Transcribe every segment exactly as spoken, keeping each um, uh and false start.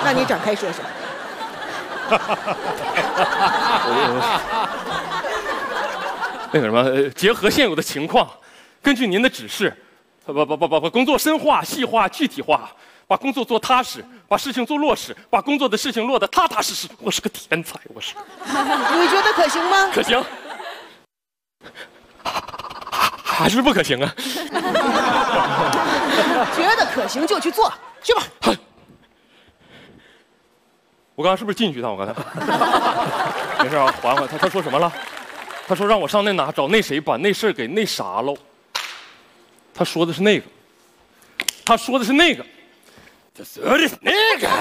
那你展开说说。 那个什么，结合现有的情况，根据您的指示，把把把把把工作深化、细化、具体化，把工作做踏实，把事情做落实，把工作的事情落得踏踏实实。我是个天才，我是。 你觉得可行吗？ 可行。还是不可行啊？ 觉得可行就去做，去吧。 我刚刚是不是进去的？我刚才。没事啊，缓缓。他他说什么了？他说让我上那哪找那谁把那事儿给那啥喽。他说的是那个。他说的是那个。他说的是那个。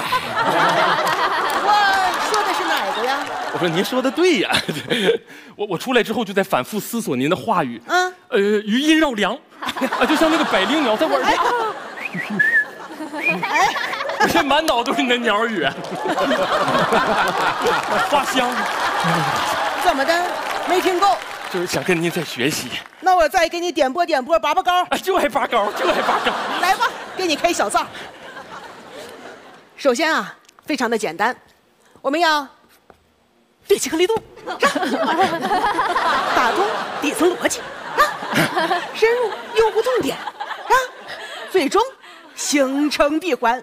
我说的是哪个呀？ 我说您说的对呀。我我出来之后就在反复思索您的话语。嗯。呃，余音绕梁，啊，就像那个百灵鸟在我耳边。哎，我现在满脑都是你的鸟语。花香。 怎么的？没听够？ 就是想跟您再学习。 那我再给你点拨点拨，拔拔高。 哎，就爱拔高，就爱拔高。 来吧，给你开小灶。首先啊，非常的简单，我们要理气和力度，打通底层逻辑啊，深入用户重点啊，最终形成闭环。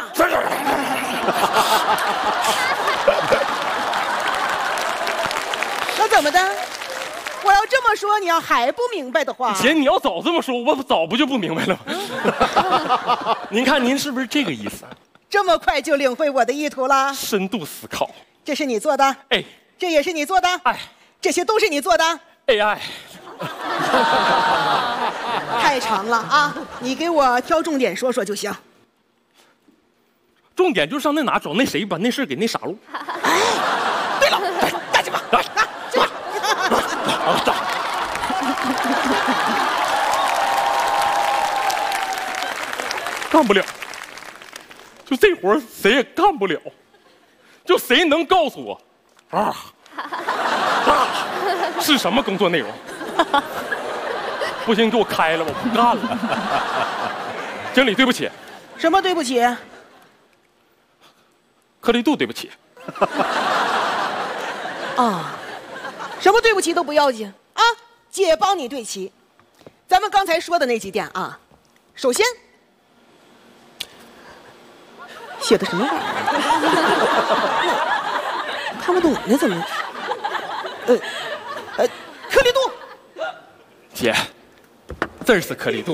那怎么的？我要这么说，你要还不明白的话， 姐，你要早这么说，我早不就不明白了吗？您看，您是不是这个意思？ 这么快就领会我的意图了？ 深度思考， 这是你做的， 哎， 这也是你做的， 哎， 这些都是你做的 ，A I。 太长了啊，你给我挑重点说说就行。 重点就是上那哪找那谁把那事给那啥喽。 哎，对了，赶紧吧，来，去吧。 干不了，就这活谁也干不了，就谁能告诉我，啊啊是什么工作内容？不行，你给我开了，我不干了。经理，对不起。 什么对不起？ 颗粒度对不起。 啊，什么对不起都不要紧啊，姐帮你对齐。咱们刚才说的那几点啊，首先写的什么玩意儿？看不懂呢，怎么？呃呃，颗粒度。 姐，字儿是颗粒度。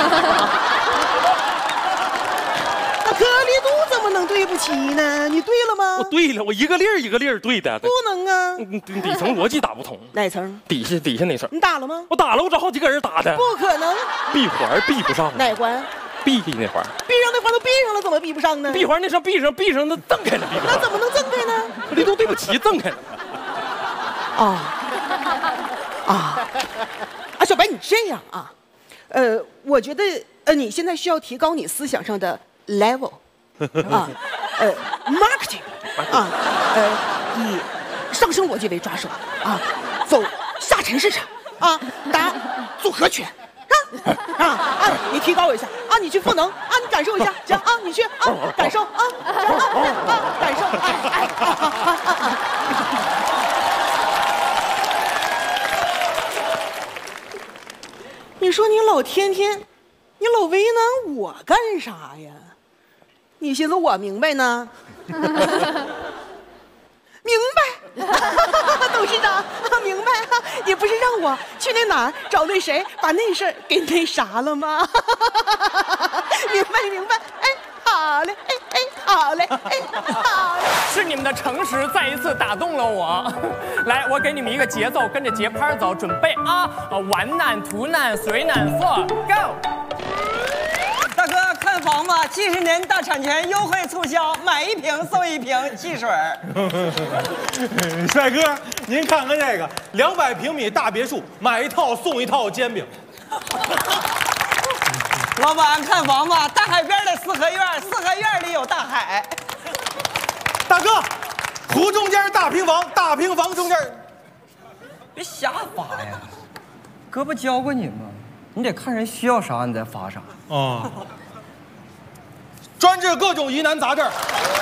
那颗粒度怎么能对不齐呢？你对了吗？ 我对了，我一个粒儿一个粒儿对的。 不能啊， 底底层逻辑打不通。 哪层？ 底下底下那层。 你打了吗？ 我打了，我找好几个人打的。 不可能。 闭环闭不上。 哪环？ 闭闭那环。 闭上那环都闭上了，怎么闭不上呢？ 闭环那上闭上闭上，那蹬开了闭不上。 那怎么能蹬开呢？ 颗粒度对不齐，蹬开了。 啊啊啊！小白，你这样啊，呃，我觉得呃，你现在需要提高你思想上的 level 啊，呃 ，marketing 啊，呃，以上升逻辑为抓手啊，走下沉市场啊，打组合拳。啊啊！你提高一下啊！你去赋能啊！你感受一下，行啊！你去啊，感受啊，行啊啊，感受哎哎啊啊啊啊！你说你老天天，你老为难我干啥呀？你寻思我明白呢？明白，董事长，明白。你不是让我去那哪儿找那谁，把那事儿给那啥了吗？明白明白，哎，好嘞，哎哎，好嘞，哎，好嘞。 是你们的诚实再一次打动了我。来，我给你们一个节奏，跟着节拍走，准备啊！完难、图难、随难 ，for go。 大哥，看房吧，七十年大产权优惠促销，买一瓶送一瓶汽水。 帅哥，您看看这个，两百平米大别墅，买一套送一套煎饼。 老板，看房吧，大海边的四合院，四合院里有大海。 大哥，湖中间大平房，大平房中间。 别瞎发呀，哥不教过你吗？你得看人需要啥，你再发啥。 哦，专治各种疑难杂症。